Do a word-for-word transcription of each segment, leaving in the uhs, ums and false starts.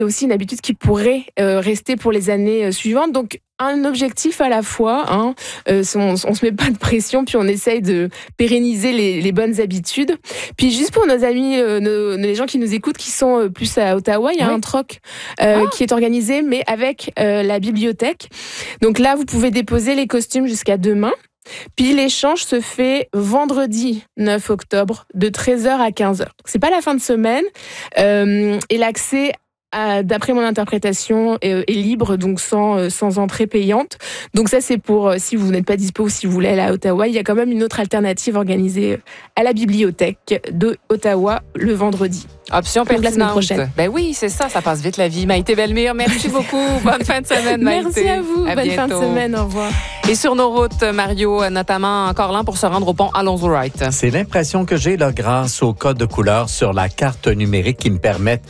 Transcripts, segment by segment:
c'est aussi une habitude qui pourrait euh, rester pour les années euh, suivantes. Donc, un objectif à la fois. Hein. Euh, on ne se met pas de pression, puis on essaye de pérenniser les, les bonnes habitudes. Puis juste pour nos amis, euh, nos, les gens qui nous écoutent, qui sont euh, plus à Ottawa, il y a oui. un troc euh, ah. qui est organisé, mais avec euh, la bibliothèque. Donc là, vous pouvez déposer les costumes jusqu'à demain. Puis l'échange se fait vendredi neuf octobre de treize heures à quinze heures. C'est pas la fin de semaine. Euh, et l'accès À, d'après mon interprétation, est, est libre, donc sans, sans entrée payante. Donc ça, c'est pour, euh, si vous n'êtes pas dispo ou si vous voulez aller à Ottawa, il y a quand même une autre alternative organisée à la bibliothèque de Ottawa le vendredi. Option pertinente. La semaine prochaine. Ben oui, c'est ça, ça passe vite la vie. Maïté Bellemire, merci beaucoup. Bonne fin de semaine, Maïté. Merci à vous. À Bonne bientôt. fin de semaine. Au revoir. Et sur nos routes, Mario, notamment encore lent pour se rendre au pont Alonzo-Wright. C'est l'impression que j'ai là, grâce au code de couleur sur la carte numérique qui me permettent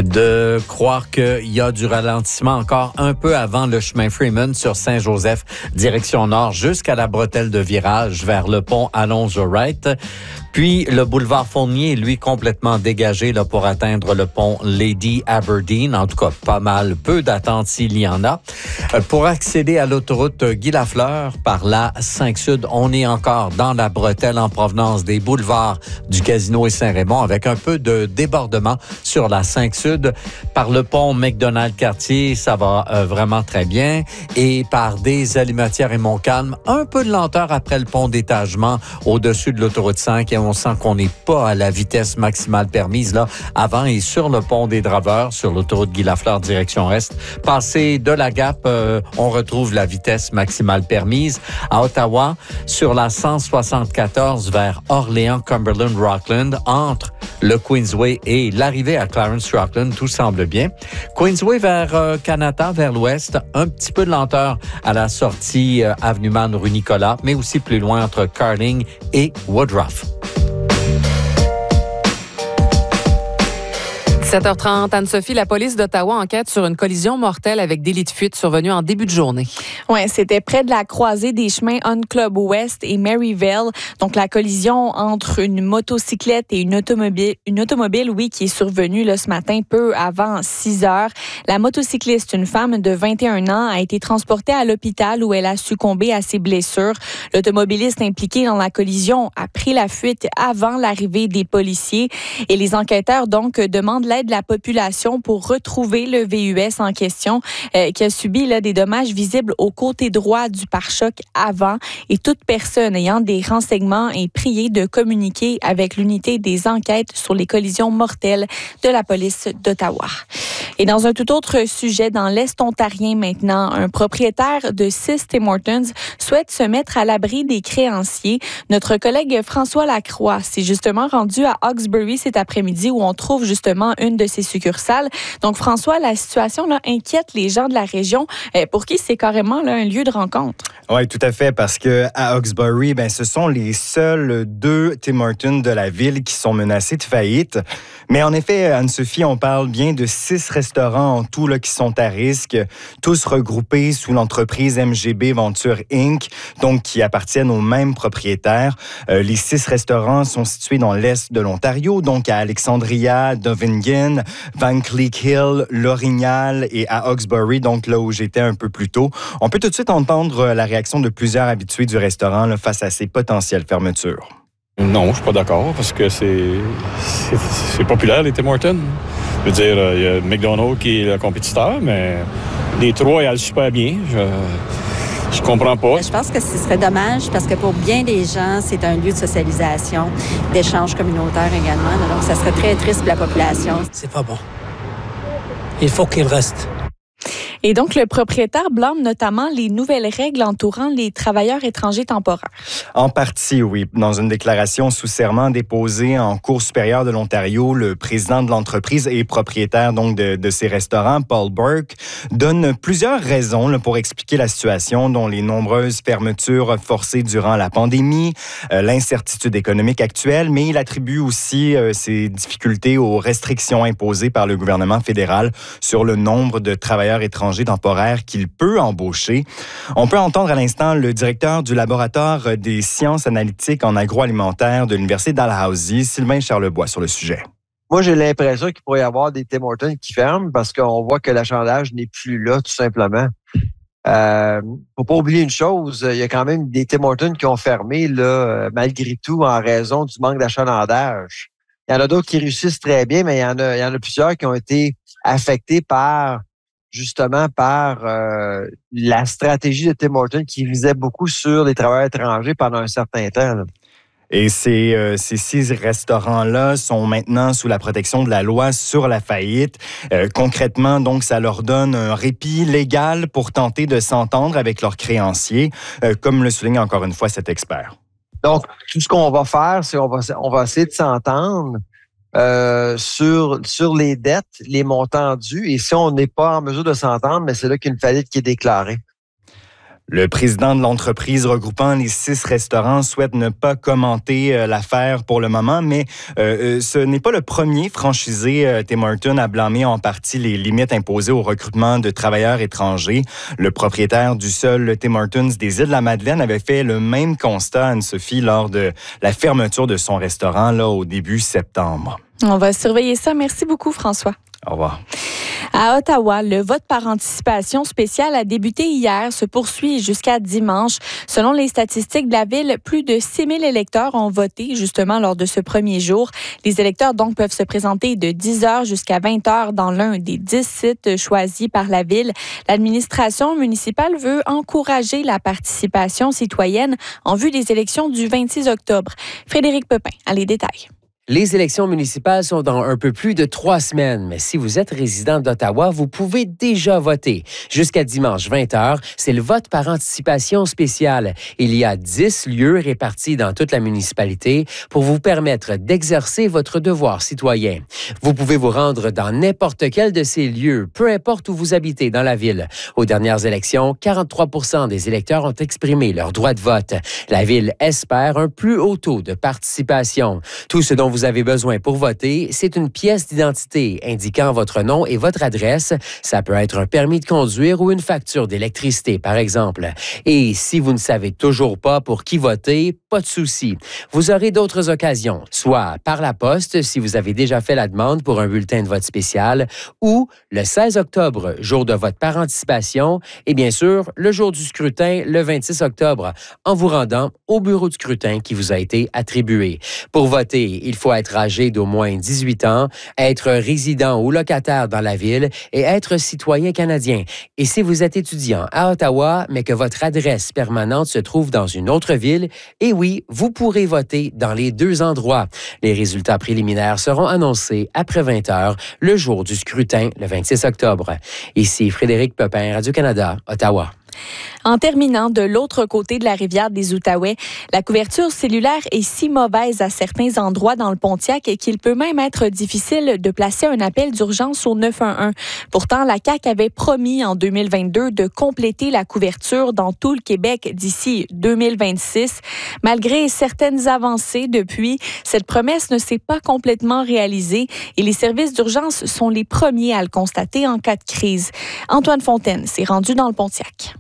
de croire qu'il y a du ralentissement encore un peu avant le chemin Freeman sur Saint-Joseph, direction nord, jusqu'à la bretelle de virage vers le pont Alonzo-Wright. Puis le boulevard Fournier, lui, complètement dégagé là, pour atteindre le pont Lady Aberdeen. En tout cas, pas mal, peu d'attente s'il y en a. Euh, pour accéder à l'autoroute Guy Lafleur par la cinq Sud, on est encore dans la bretelle en provenance des boulevards du Casino et Saint-Raymond avec un peu de débordement sur la cinq Sud. Par le pont McDonald-Cartier, ça va euh, vraiment très bien. Et par des Alimentières et Montcalm, un peu de lenteur après le pont d'étagement au-dessus de l'autoroute cinq. Et on sent qu'on n'est pas à la vitesse maximale permise là avant et sur le pont des Draveurs, sur l'autoroute Guy Lafleur direction est. Passé de la Gap, euh, on retrouve la vitesse maximale permise. À Ottawa, sur la cent soixante-quatorze vers Orléans, Cumberland, Rockland, entre le Queensway et l'arrivée à Clarence-Rockland, tout semble bien. Queensway vers euh, Canada, vers l'ouest, un petit peu de lenteur à la sortie euh, Avenue Man, rue Nicolas, mais aussi plus loin entre Carling et Woodruff. sept heures trente, Anne-Sophie, la police d'Ottawa enquête sur une collision mortelle avec délit de fuite survenue en début de journée. Oui, c'était près de la croisée des chemins On Club West et Maryvale. Donc, la collision entre une motocyclette et une automobile, une automobile, oui, qui est survenue là, ce matin, peu avant six heures. La motocycliste, une femme de vingt et un ans, a été transportée à l'hôpital où elle a succombé à ses blessures. L'automobiliste impliqué dans la collision a pris la fuite avant l'arrivée des policiers. Et les enquêteurs, donc, demandent l'aide de la population pour retrouver le V U S en question euh, qui a subi là, des dommages visibles au côté droit du pare-choc avant. Et toute personne ayant des renseignements est priée de communiquer avec l'unité des enquêtes sur les collisions mortelles de la police d'Ottawa. Et dans un tout autre sujet, dans l'Est ontarien maintenant, un propriétaire de six Tim Hortons souhaite se mettre à l'abri des créanciers. Notre collègue François Lacroix s'est justement rendu à Hawkesbury cet après-midi où on trouve justement une de ses succursales. Donc François, la situation là inquiète les gens de la région euh, pour qui c'est carrément là, un lieu de rencontre. Oui, tout à fait, parce que à Hawkesbury, ben, ce sont les seuls deux Tim Hortons de la ville qui sont menacés de faillite. Mais en effet, Anne-Sophie, on parle bien de six restaurants en tout là, qui sont à risque, tous regroupés sous l'entreprise M G B Venture Incorporated, donc qui appartiennent aux mêmes propriétaires. Euh, les six restaurants sont situés dans l'est de l'Ontario, donc à Alexandria, Dovingen, Van Cleek Hill, Lorignal et à Hawkesbury, donc là où j'étais un peu plus tôt. On peut tout de suite entendre la réaction de plusieurs habitués du restaurant là, face à ces potentielles fermetures. Non, je suis pas d'accord parce que c'est, c'est, c'est populaire, les Tim Hortons. Je veux dire, il y a McDonald's qui est le compétiteur, mais les trois, ils allent super bien. Je, je comprends pas. Je pense que ce serait dommage parce que pour bien des gens, c'est un lieu de socialisation, d'échange communautaire également. Donc, ça serait très triste pour la population. C'est pas bon. Il faut qu'il reste. Et donc, le propriétaire blâme notamment les nouvelles règles entourant les travailleurs étrangers temporaires. En partie, oui. Dans une déclaration sous serment déposée en Cour supérieure de l'Ontario, le président de l'entreprise et propriétaire donc de, de ces restaurants, Paul Burke, donne plusieurs raisons là, pour expliquer la situation, dont les nombreuses fermetures forcées durant la pandémie, euh, l'incertitude économique actuelle, mais il attribue aussi euh, ces difficultés aux restrictions imposées par le gouvernement fédéral sur le nombre de travailleurs étrangers temporaire qu'il peut embaucher. On peut entendre à l'instant le directeur du laboratoire des sciences analytiques en agroalimentaire de l'Université Dalhousie, Sylvain Charlebois, sur le sujet. Moi, j'ai l'impression qu'il pourrait y avoir des Tim Hortons qui ferment parce qu'on voit que l'achalandage n'est plus là, tout simplement. Euh, faut pas oublier une chose, il y a quand même des Tim Hortons qui ont fermé, là, malgré tout, en raison du manque d'achalandage. Il y en a d'autres qui réussissent très bien, mais il y en a, il y en a plusieurs qui ont été affectés par, justement, par euh, la stratégie de Tim Hortons qui visait beaucoup sur les travailleurs étrangers pendant un certain temps, là. Et ces, euh, ces six restaurants-là sont maintenant sous la protection de la loi sur la faillite. Euh, concrètement, donc, ça leur donne un répit légal pour tenter de s'entendre avec leurs créanciers, euh, comme le souligne encore une fois cet expert. Donc, tout ce qu'on va faire, c'est on va, on va essayer de s'entendre euh, sur, sur les dettes, les montants dus. Et si on n'est pas en mesure de s'entendre, mais c'est là qu'il y a une faillite qui est déclarée. Le président de l'entreprise regroupant les six restaurants souhaite ne pas commenter euh, l'affaire pour le moment, mais euh, ce n'est pas le premier franchisé euh, Tim Hortons à blâmer en partie les limites imposées au recrutement de travailleurs étrangers. Le propriétaire du seul Tim Hortons des Îles-de-la-Madeleine avait fait le même constat, Anne-Sophie, lors de la fermeture de son restaurant là, au début septembre. On va surveiller ça. Merci beaucoup, François. Au revoir. À Ottawa, le vote par anticipation spécial a débuté hier, se poursuit jusqu'à dimanche. Selon les statistiques de la ville, plus de six mille électeurs ont voté justement lors de ce premier jour. Les électeurs donc peuvent se présenter de dix heures jusqu'à vingt heures dans l'un des dix sites choisis par la ville. L'administration municipale veut encourager la participation citoyenne en vue des élections du vingt-six octobre. Frédéric Pepin a les détails. Les élections municipales sont dans un peu plus de trois semaines, mais si vous êtes résident d'Ottawa, vous pouvez déjà voter. Jusqu'à dimanche vingt heures, c'est le vote par anticipation spécial. Il y a dix lieux répartis dans toute la municipalité pour vous permettre d'exercer votre devoir citoyen. Vous pouvez vous rendre dans n'importe quel de ces lieux, peu importe où vous habitez dans la ville. Aux dernières élections, quarante-trois pour cent des électeurs ont exprimé leur droit de vote. La ville espère un plus haut taux de participation. Tout ce dont vous avez besoin pour voter, c'est une pièce d'identité indiquant votre nom et votre adresse. Ça peut être un permis de conduire ou une facture d'électricité, par exemple. Et si vous ne savez toujours pas pour qui voter, pas de souci. Vous aurez d'autres occasions, soit par la poste, si vous avez déjà fait la demande pour un bulletin de vote spécial, ou le seize octobre, jour de vote par anticipation, et bien sûr, le jour du scrutin, le vingt-six octobre, en vous rendant au bureau de scrutin qui vous a été attribué. Pour voter, il faut être âgé d'au moins dix-huit ans, être résident ou locataire dans la ville et être citoyen canadien. Et si vous êtes étudiant à Ottawa, mais que votre adresse permanente se trouve dans une autre ville, eh oui, vous pourrez voter dans les deux endroits. Les résultats préliminaires seront annoncés après vingt heures, le jour du scrutin, le vingt-six octobre. Ici Frédéric Pepin, Radio-Canada, Ottawa. En terminant, de l'autre côté de la rivière des Outaouais, la couverture cellulaire est si mauvaise à certains endroits dans le Pontiac qu'il peut même être difficile de placer un appel d'urgence au neuf un un. Pourtant, la C A Q avait promis en deux mille vingt-deux de compléter la couverture dans tout le Québec d'ici deux mille vingt-six. Malgré certaines avancées depuis, cette promesse ne s'est pas complètement réalisée et les services d'urgence sont les premiers à le constater en cas de crise. Antoine Fontaine s'est rendu dans le Pontiac.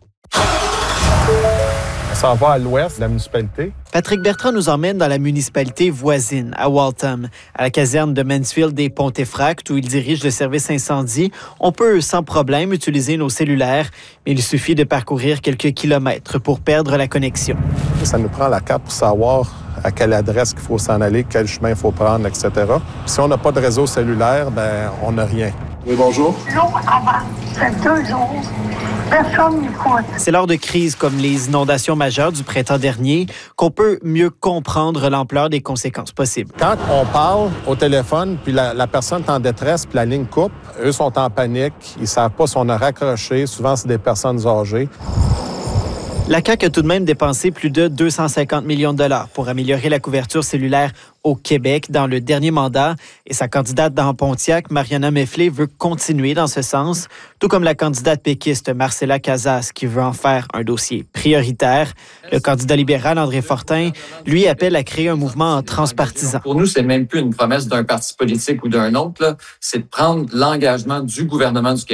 Ça va à l'ouest de la municipalité. Patrick Bertrand nous emmène dans la municipalité voisine, à Waltham, à la caserne de Mansfield des Pontefract, où il dirige le service incendie. On peut sans problème utiliser nos cellulaires, mais il suffit de parcourir quelques kilomètres pour perdre la connexion. Ça nous prend la carte pour savoir à quelle adresse qu'il faut s'en aller, quel chemin il faut prendre, et cetera. Si on n'a pas de réseau cellulaire, ben on n'a rien. Oui, bonjour. L'eau avant, c'est deux jours. Personne n'écoute. C'est lors de crises comme les inondations majeures du printemps dernier qu'on peut mieux comprendre l'ampleur des conséquences possibles. Quand on parle au téléphone, puis la, la personne est en détresse, puis la ligne coupe, eux sont en panique, ils ne savent pas si on a raccroché. Souvent, c'est des personnes âgées. La C A Q a tout de même dépensé plus de deux cent cinquante millions de dollars pour améliorer la couverture cellulaire au Québec dans le dernier mandat. Et sa candidate dans Pontiac, Mariana Mefflé, veut continuer dans ce sens, tout comme la candidate péquiste Marcella Casas, qui veut en faire un dossier prioritaire. Le candidat libéral André Fortin, lui, appelle à créer un mouvement transpartisan. Pour nous, c'est même plus une promesse d'un parti politique ou d'un autre, là. C'est de prendre l'engagement du gouvernement du Québec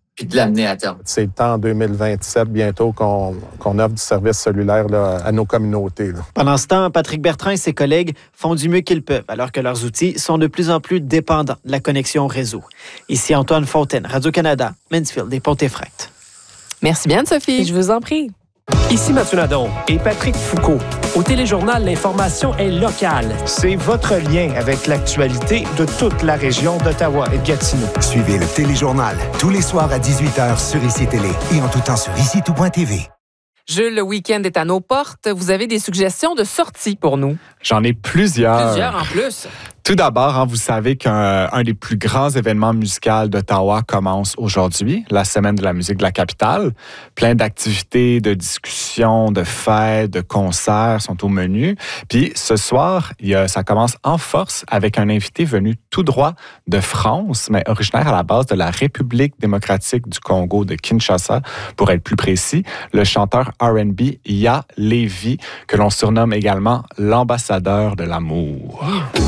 puis de l'amener à terme. C'est le temps en deux mille vingt-sept, bientôt, qu'on, qu'on offre du service cellulaire là, à nos communautés. Là. Pendant ce temps, Patrick Bertrand et ses collègues font du mieux qu'ils peuvent, alors que leurs outils sont de plus en plus dépendants de la connexion au réseau. Ici Antoine Fontaine, Radio-Canada, Mansfield et Pontéfrette. Merci bien, Sophie. Je vous en prie. Ici Mathieu Nadon et Patrick Foucault. Au Téléjournal, l'information est locale. C'est votre lien avec l'actualité de toute la région d'Ottawa et de Gatineau. Suivez le Téléjournal tous les soirs à dix-huit heures sur I C Télé et en tout temps sur ici tout point t v. Jules, le week-end est à nos portes. Vous avez des suggestions de sorties pour nous? J'en ai plusieurs. Plusieurs en plus. Tout d'abord, hein, vous savez qu'un un des plus grands événements musicaux d'Ottawa commence aujourd'hui, la Semaine de la musique de la capitale. Plein d'activités, de discussions, de fêtes, de concerts sont au menu. Puis ce soir, il y a, ça commence en force avec un invité venu tout droit de France, mais originaire à la base de la République démocratique du Congo de Kinshasa, pour être plus précis, le chanteur R and B Ya Lévi, que l'on surnomme également l'ambassadeur de l'amour.